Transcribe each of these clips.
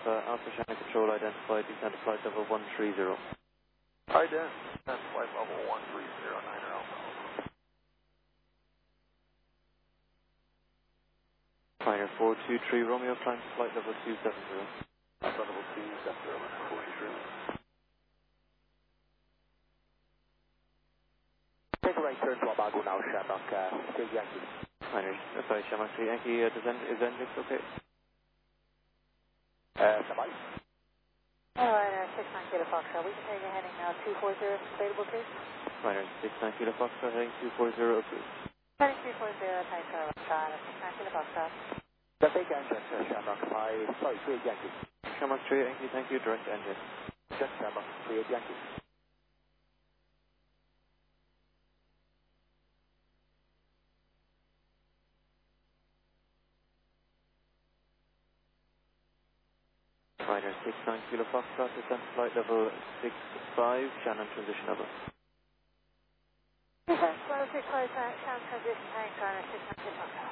Alpha Channel Control identified, descend to flight level 130. Hi, Dan. That's flight level 1309 Alpha. Pioneer 423 Romeo, climb to flight level 270. Flight level 270, 43. Take a right turn to Abago now, Shamrock 3 Yankee. Pioneer, sorry, Shamrock 3 Yankee, is Hendrix okay? Somebody? Alright, 69 Kilo Foxtrot. We can take a heading now 240, available please. Pioneer 69 Kilo Foxtrot, heading 240 approved. Heading 240, thanks for Foxtrot, 69 Kilo Foxtrot. The big engine, Shamrock 5, sorry, 3 Yankee. Shamrock 3 Yankee, thank you, direct engine. Just Shamrock 3 Yankee. Pioneer 69 Kilo Foxtrot, descend to flight level 65, Shannon transition level. Descent level 65, Shannon transition, thanks, Pioneer 69 Kilo Foxtrot.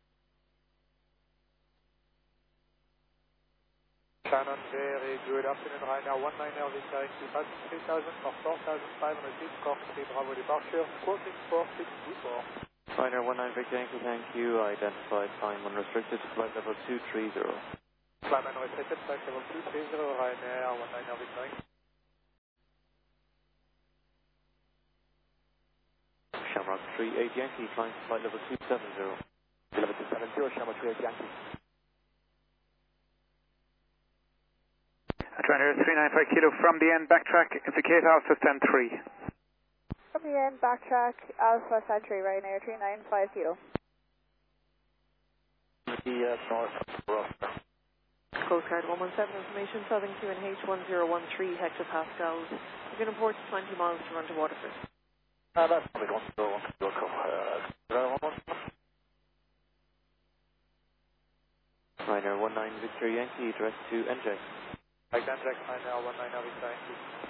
Shannon, very good afternoon, right now 19 Elvis carrying 3000 for 4500 feet, Cork 3 Bravo departure, quoting 4624. Pioneer 19 Victor Yankee, thank you, identified, time unrestricted, flight level 230. Climb unrestricted, flight level 230, Ryanair 19 Elvis carrying. Shamrock 38 Yankee, flying to flight level 270. Level 270, Shamrock 38 Yankee. Ryanair 395 Kilo from the end, backtrack, indicate Alpha stand 3. From the end, backtrack, Alpha Sentry, Ryanair 395 Kilo. North, Rough. Coast Guard 117 information, Southern QNH 1013 hectopascals. You can import 20 miles to run to Waterford. That's probably going to go, Ryanair 19 Victor Yankee, direct to NJ. I can check Ryanair 19 Elvis carrying.